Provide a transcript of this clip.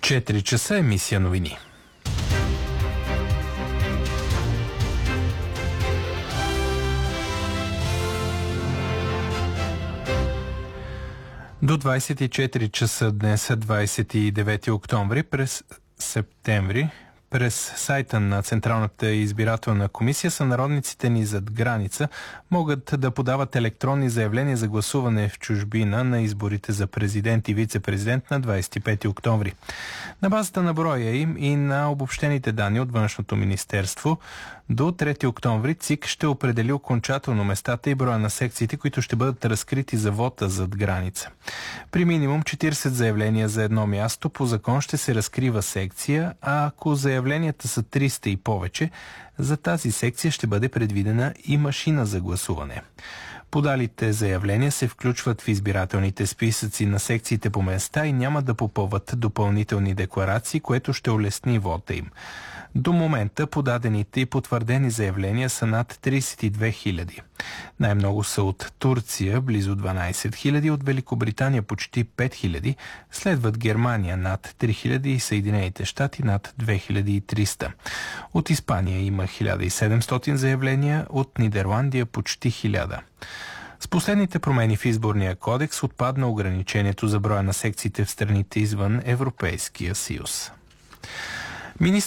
4 часа, емисия новини. До 24 часа днес, 29 октомври, през септември, през сайта на Централната избирателна комисия сънародниците ни зад граница могат да подават електронни заявления за гласуване в чужбина на изборите за президент и вице-президент на 25 октомври. На базата на броя им и на обобщените данни от Външното министерство, до 3 октомври ЦИК ще определи окончателно местата и броя на секциите, които ще бъдат разкрити за вота зад граница. При минимум 40 заявления за едно място по закон ще се разкрива секция, а ако заявленията са 300 и повече, за тази секция ще бъде предвидена и машина за гласуване. Подалите заявления се включват в избирателните списъци на секциите по места и няма да попълват допълнителни декларации, което ще улесни вота им. До момента подадените и потвърдени заявления са над 32 000. Най-много са от Турция, близо 12 000, от Великобритания почти 5 000, следват Германия над 3 000 и Съединените щати над 2300. От Испания има 1700 заявления, от Нидерландия почти 1000. С последните промени в изборния кодекс отпадна ограничението за броя на секциите в страните извън Европейския съюз.